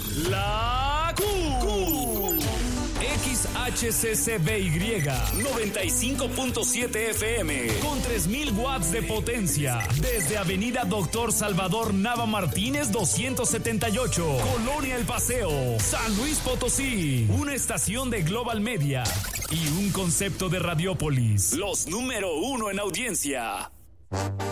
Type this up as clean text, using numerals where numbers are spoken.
La Q. XHCCBY 95.7 FM con 3000 watts de potencia desde Avenida Doctor Salvador Nava Martínez 278, Colonia El Paseo, San Luis Potosí. Una estación de Global Media y un concepto de Radiópolis. Los número 1 en audiencia.